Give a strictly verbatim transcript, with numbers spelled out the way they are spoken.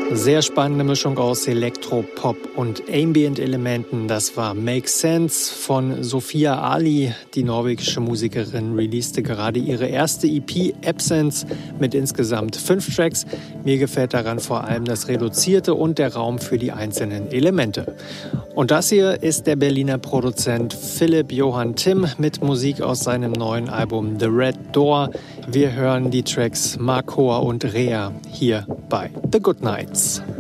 Sehr spannende Mischung aus Elektro, Pop und Ambient-Elementen. Das war Make Sense von Sophia Ali. Die norwegische Musikerin releaste gerade ihre erste E P Absence mit insgesamt fünf Tracks. Mir gefällt daran vor allem das Reduzierte und der Raum für die einzelnen Elemente. Und das hier ist der Berliner Produzent Philipp Johann Timm mit Musik aus seinem neuen Album The Red Door. Wir hören die Tracks Markor und Rea hier bei The Good Nights.